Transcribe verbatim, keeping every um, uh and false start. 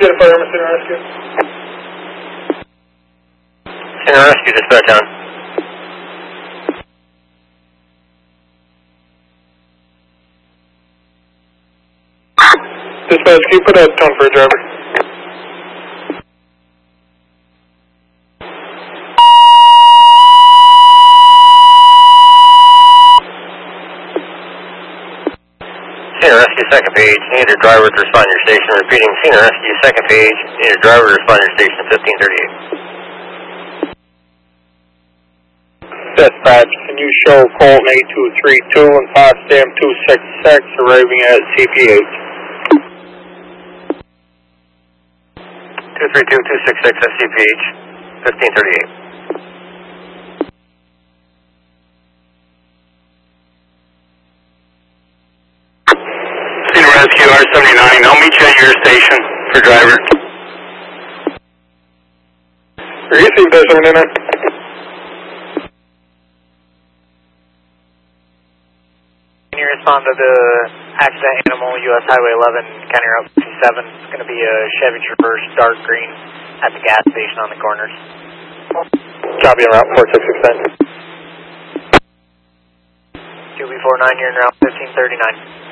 Identify Irma Center Rescue. Center Rescue, dispatch on. Dispatch, can you put a tone for a driver? Center Rescue, second page. Need a driver to respond to your station. Repeating, Center Rescue, second page. Need a driver to respond to your station, fifteen thirty-eight. Dispatch, can you show Colton eight two three two and Potsdam two six six arriving at C P H? two three two, two six six at C P H, fifteen thirty-eight. Center Rescue, R seventy-nine, I'll meet you at your station for driver. Received, R seventy-nine. Can you respond to the accident animal, U S Highway eleven, County Route fifty-seven? It's going to be a Chevy Traverse, dark green, at the gas station on the corners. Copy on Route four six six nine. two B four nine, you're in Route fifteen thirty-nine.